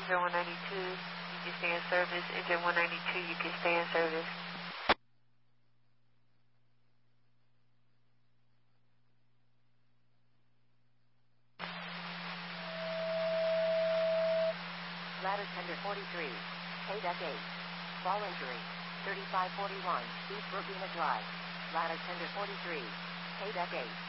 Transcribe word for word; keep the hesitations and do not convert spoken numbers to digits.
Engine one ninety-two, you can stay in service. Engine one ninety-two, you can stay in service. Ladder Tender forty-three, K deck eight. Fall injury, thirty-five forty-one, East Robina Drive. Ladder Tender forty-three, K deck eight.